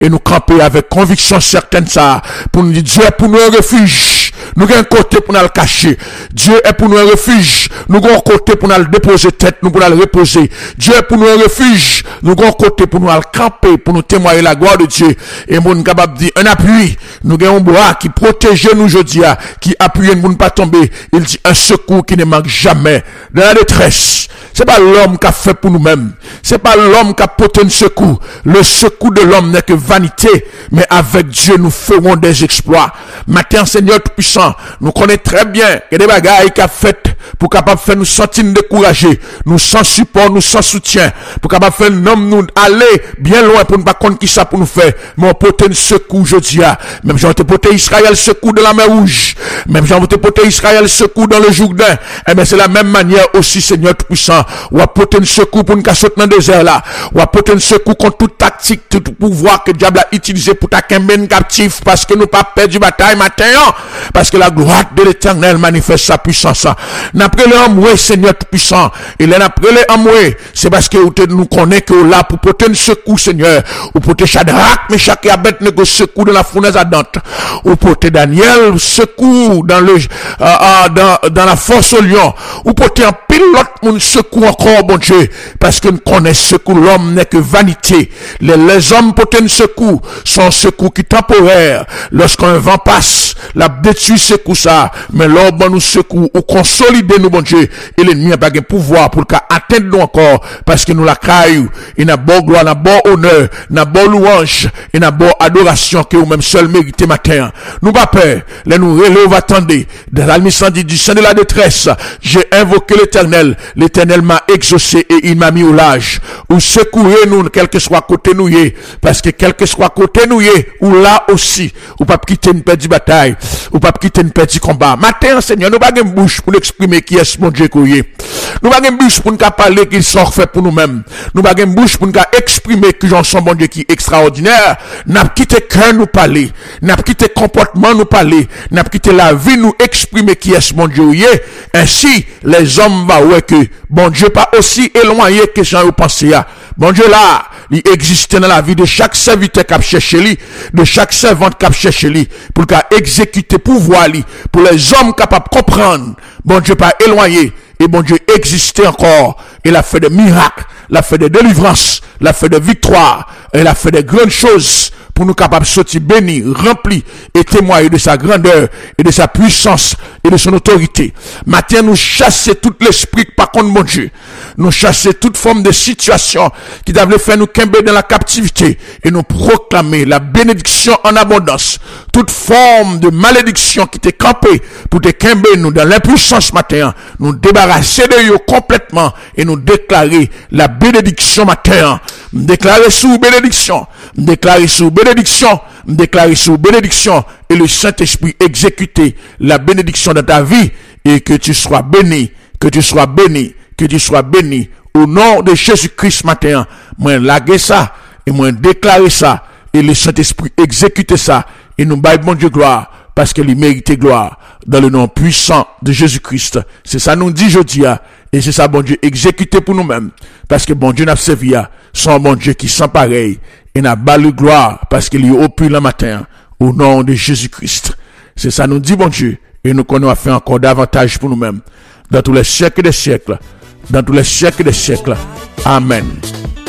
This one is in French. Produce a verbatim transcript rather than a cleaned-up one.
et nous camper avec conviction certaine ça, pour nous dire Dieu est pour nous un refuge, nous avons un côté pour nous le cacher, Dieu est pour nous un refuge, nous avons un côté pour nous le déposer tête, nous pour nous le reposer, Dieu est pour nous un refuge, nous avons un côté pour nous le camper, pour nous témoigner la gloire de Dieu, et nous capable de dire un appui, nous avons un bras qui protège nous aujourd'hui, qui appuie nous ne pas tomber, il dit un secours qui ne manque jamais, dans la détresse. C'est pas l'homme qui a fait pour nous-mêmes. C'est pas l'homme qui a porté un secours. Le secours de l'homme n'est que vanité. Mais avec Dieu, nous ferons des exploits. Matin, Seigneur Tout-Puissant, nous connaissons très bien qu'il y a des bagailles qu'il a faites pour capable faire nous sentir découragés. Nous sans support, nous sans soutien. Pour capable faire nous, nous aller bien loin pour ne pas connaître qui ça pour nous faire. Mais on porte un secours aujourd'hui. Même j'en ai porté Israël secours de la mer Rouge. Même j'en ai porté Israël secours dans le Jourdain. Eh bien, c'est la même manière aussi, Seigneur Tout-Puissant. Ou apporter un secours pour nous sauter dans le désert là. Ou apporter un secours contre toute tactique, tout pouvoir que le diable a utilisé pour t'acquérir captif parce que nous pas perdu bataille matin. Parce que la gloire de l'Éternel manifeste sa puissance. N'après les hommes, Seigneur Tout-Puissant. Et là, n'après les hommes, c'est parce que nous connaissons que là pour porter un secours, Seigneur. Ou porter Shadrach, Meshach et Abednego secours dans la fournaise ardente. Ou porter Daniel secours dans le, euh, euh, dans, dans la force au lion. Ou porter un pilote mon secours encore, bon Dieu, parce que nous connaissons secours, l'homme n'est que vanité. Les, les hommes portent un secours, sont un secours qui est temporaire. Lorsqu'un vent passe, la détruit secours ça, mais l'homme nous secours, ou consolider nous, bon Dieu, et l'ennemi n'a pas de pouvoir pour qu'à atteindre nous encore, parce que nous la caillou, et n'a bon gloire, n'a bon honneur, n'a bon louange, et n'a bon adoration que vous-même seul méritez matin. Nous pas peur, les nous relève, attendez, dans la mission du sein de la détresse, j'ai invoqué l'Éternel, l'Éternel m'a exaucé et il m'a mis au large. Ou secourez nous, quel que soit côté nous y, parce que quel que soit côté nous y, ou là aussi, ou pas quitter une perte de bataille, ou pas quitter une perte de combat. Matin, Seigneur, nous pas une bouche pour exprimer qui est mon Dieu qu'on est. Nous pas une bouche pour nous parler qu'il sont fait pour nous-mêmes. Nous pas une bouche pour nous exprimer que j'en suis mon Dieu qui est extraordinaire. N'a quitté cœur nous parler, n'a quitté comportement nous parler, n'a quitté la vie nous exprimer qui est mon Dieu y est. Ainsi, les hommes va ouais que bon Dieu pas aussi éloigné que j'en ai pensé à. Bon Dieu là, il existe dans la vie de chaque serviteur qui a cherché lui, de chaque servante qui a cherché lui, pour qu'il exécute pouvoir lui, pour les hommes capables de comprendre. Bon Dieu pas éloigné, et bon Dieu existait encore, il a fait des miracles, il a fait des délivrances, il a fait des victoires, il a fait des grandes choses, pour nous capables de sortir bénis, remplis et témoigner de sa grandeur et de sa puissance et de son autorité. Maintenant, nous chasser tout l'esprit par contre mon Dieu. Nous chasser toute forme de situation qui devait faire nous camber dans la captivité et nous proclamer la bénédiction en abondance. Toute forme de malédiction qui t'est campée pour te camber nous dans l'impuissance matin, nous débarrasser de eux complètement et nous déclarer la bénédiction matin. Déclarer sous bénédiction, déclarer sous bénédiction, déclarer sous bénédiction et le Saint-Esprit exécuter la bénédiction de ta vie et que tu sois béni, que tu sois béni, que tu sois béni au nom de Jésus-Christ matin. Moi laguer ça et moi déclarer ça et le Saint-Esprit exécuter ça et nous baille bon Dieu gloire parce qu'il mérite gloire dans le nom puissant de Jésus-Christ. C'est ça nous dit jeudi et c'est ça bon Dieu exécuté pour nous-mêmes parce que bon Dieu n'a servi à son bon Dieu qui sans pareil et n'a pas le gloire parce qu'il est opulent matin au nom de Jésus-Christ. C'est ça nous dit bon Dieu et nous connaissons à faire encore davantage pour nous-mêmes dans tous les siècles des siècles, dans tous les siècles des siècles. Amen.